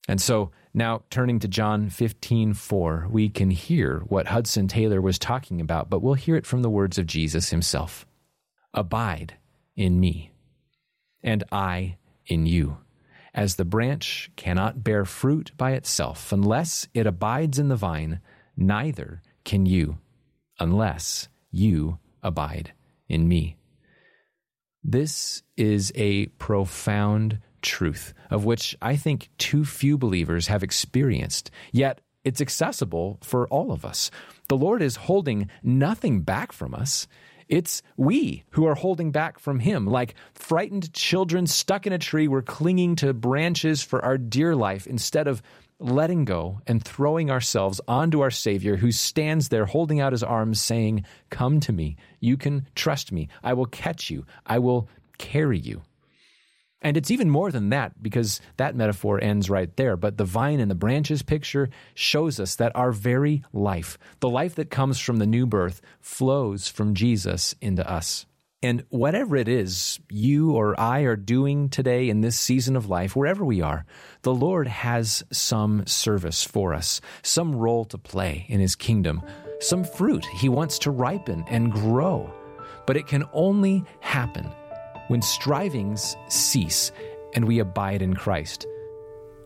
And so now turning to John 15:4, we can hear what Hudson Taylor was talking about, but we'll hear it from the words of Jesus himself. Abide in me, and I in you. As the branch cannot bear fruit by itself unless it abides in the vine, neither can you unless you abide in me. This is a profound truth of which I think too few believers have experienced, yet it's accessible for all of us. The Lord is holding nothing back from us. It's we who are holding back from him. Like frightened children stuck in a tree, we're clinging to branches for our dear life instead of letting go and throwing ourselves onto our Savior, who stands there holding out his arms saying, "Come to me. You can trust me. I will catch you. I will carry you." And it's even more than that, because that metaphor ends right there. But the vine and the branches picture shows us that our very life, the life that comes from the new birth, flows from Jesus into us. And whatever it is you or I are doing today in this season of life, wherever we are, the Lord has some service for us, some role to play in his kingdom, some fruit he wants to ripen and grow. But it can only happen when strivings cease and we abide in Christ.